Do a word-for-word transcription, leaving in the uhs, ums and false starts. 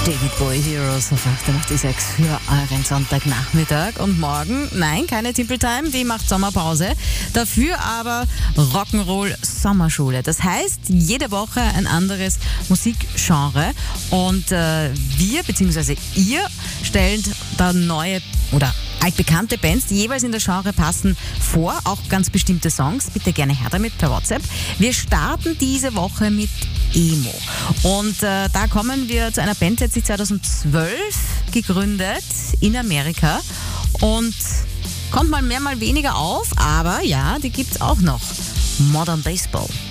David Bowie Heroes auf achtundachtzig Komma sechs für euren Sonntagnachmittag. Und morgen, nein, keine Simple Time, die macht Sommerpause. Dafür aber Rock'n'Roll Sommerschule. Das heißt, jede Woche ein anderes Musikgenre. Und äh, wir, beziehungsweise ihr, stellen da neue oder altbekannte Bands, die jeweils in das Genre passen, vor. Auch ganz bestimmte Songs. Bitte gerne her damit per WhatsApp. Wir starten diese Woche mit Emo. Und äh, da kommen wir zu einer Band, die hat sich zweitausendzwölf gegründet in Amerika und kommt mal mehr, mal weniger auf, aber ja, die gibt's auch noch. Modern Baseball.